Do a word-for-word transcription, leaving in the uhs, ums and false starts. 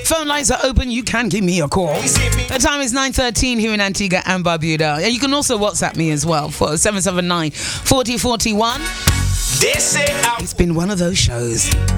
Phone lines are open. You can give me a call. The time is nine thirteen here in Antigua and Barbuda. And you can also WhatsApp me as well for seven seven nine, four zero four one. It's been one of those shows.